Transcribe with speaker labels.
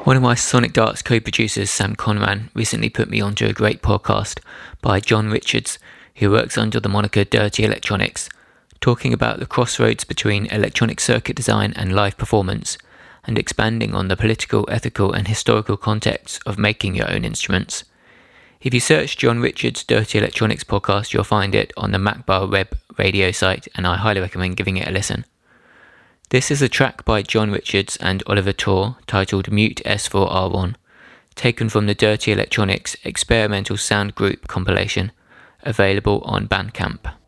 Speaker 1: One of my Sonic Darts co-producers, Sam Conran, recently put me onto a great podcast by John Richards, who works under the moniker Dirty Electronics, talking about the crossroads between electronic circuit design and live performance, and expanding on the political, ethical and historical context of making your own instruments. If you search John Richards' Dirty Electronics podcast, you'll find it on the Macbar web radio site, and I highly recommend giving it a listen. This is a track by John Richards and Oliver Tor titled Mute S4R1, taken from the Dirty Electronics Experimental Sound Group compilation, available on Bandcamp.